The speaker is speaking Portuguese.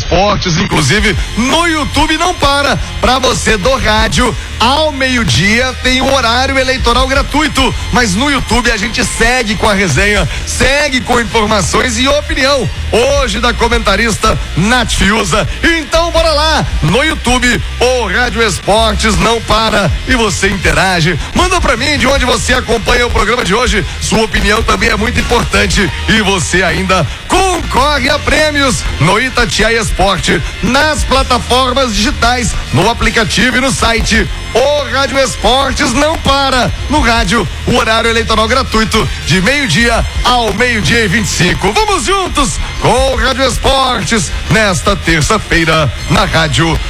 Esportes, inclusive no YouTube não para. Pra você do rádio, ao meio-dia tem um horário eleitoral gratuito, mas no YouTube a gente segue com a resenha, segue com informações e opinião. Hoje da comentarista Nath Fiuza. Então bora lá, no YouTube, o Rádio Esportes não para e você interage. Manda pra mim de onde você acompanha o programa de hoje. Sua opinião também é muito importante e você ainda concorre a prêmios no Itatiaia Esporte, nas plataformas digitais, no aplicativo e no site. O Rádio Esportes não para. No rádio, o horário eleitoral gratuito de meio-dia ao meio-dia e 25. Vamos juntos com o Rádio Esportes nesta terça-feira na Rádio